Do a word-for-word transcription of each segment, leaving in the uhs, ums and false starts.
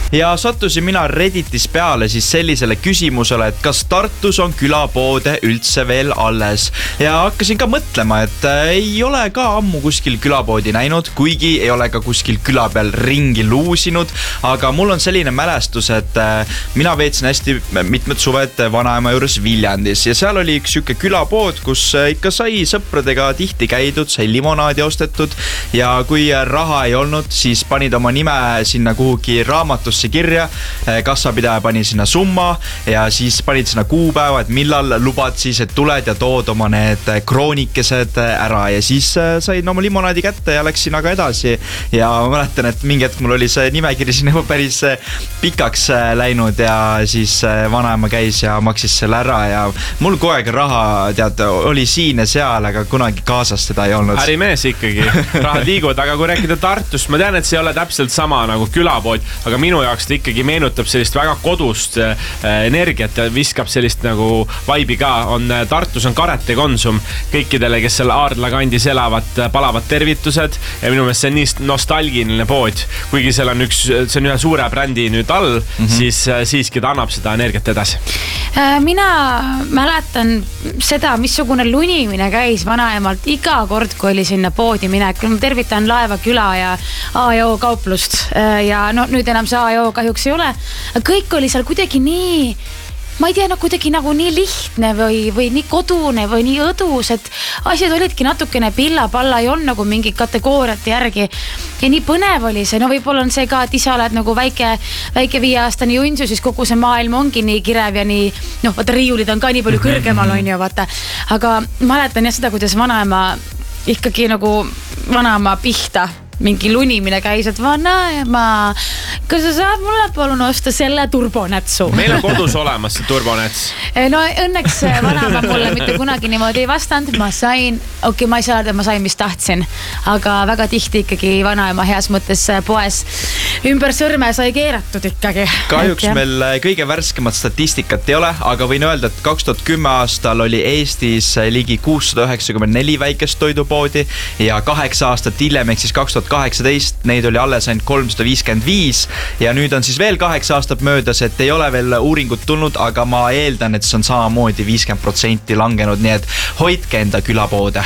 ja sattusin mina Redditis peale siis sellisele küsimusele, et kas Tartus on külapoode üldse veel alles. Ja hakkasin ka mõtlema, et ei ole ka ammu kuskil külapoodi näinud, kuigi ei ole ka kuskil küla peal ringi luusinud, aga mul on selline mälestus, et mina veetsin hästi mitmed suved vanaema juures Viljandis ja seal oli üks siuke külapood, kus ikka sai sõpradega tihti käidud, sai limonaadi ostetud ja kui raha ei olnud, siis panid oma nime sinna kuhugi raamatusse kirja, kassapidaja pani sinna summa ja siis panid sinna kuupäeva, et millal lubad siis, et tuled ja tood oma need kroonikesed ära ja siis sain oma limonaadi kätte ja läksin aga edasi ja ma mäletan, et mingi hetk mul oli see nimekiri sinna päris pikaks läinud ja siis vanaema käis ja maksis selle ära ja mul kogu aeg raha tead, oli siin ja seal, aga kunagi kaasas teda ei olnud. Ärimees ikkagi, rahad liigud, aga kui rääkida Tartust, ma tean, et see ei ole täpselt sama nagu külapood, aga minu jaoks ta ikkagi meenutab sellist väga kodust energiat ja viskab sellist nagu vaibi ka. On, Tartus on Karate Konsum, kõikidele, kes seal Aardla kandis elavad, palavad tervitused ja minu meelest see on nii nostalgiline pood. Kuigi seal on üks, see on ühe suure brändi nüüd all, mm-hmm. siis siiski ta annab seda energiat edasi. Mina mäletan seda, missugune lunimine käis vanaemalt iga kord, kui oli sinna poodi minek. Ma tervitan Laeva küla ja A ja O kauplust ja no nüüd enam see A ja O kahjuks ei ole. Kõik oli seal kuidagi nii, ma ei tea, no kuidagi nagu nii lihtne või, või nii kodune või nii õdus, et asjad olidki natukene pilla-palla, ei on nagu mingi kategooriate järgi ja nii põnev oli see. No võib-olla on see ka, et isa oled nagu väike, väike viieaastane junsu, siis kogu see maailm ongi nii kirev ja nii, noh, vaata riiulid on ka nii palju kõrgemal, on ju, vaata. Aga mäletan jah seda, kuidas vanaema ikkagi nagu vanaema pihta mingi lunimine käis, et vanaema, kas sa saad mulle palun osta selle turbonätsu? Meil on kodus olemas see turbonäts. No õnneks vanaema mulle mitte kunagi niimoodi ei vastanud. Ma sain, okei, okay, ma ei saa, ma sain, mis tahtsin, aga väga tihti ikkagi vanaema heas mõttes poes ümber sõrme sai keeratud ikkagi. Kahjuks et, meil kõige värskemat statistikat ei ole, aga võin öelda, et kaks tuhat kümme aastal oli Eestis ligi kuussada üheksakümmend neli väikest toidupoodi ja kaheksa aastat hiljem, ehk siis kaks tuhat kaheksateist, neid oli alles ainult kolmsada viiskümmend viis ja nüüd on siis veel kaheksa aastat möödas, et ei ole veel uuringut tulnud, aga ma eeldan, et see on samamoodi viiskümmend protsenti langenud, nii et hoidke enda külapoode.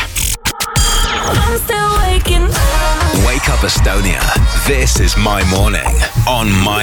Wake up Estonia. This is My Morning on My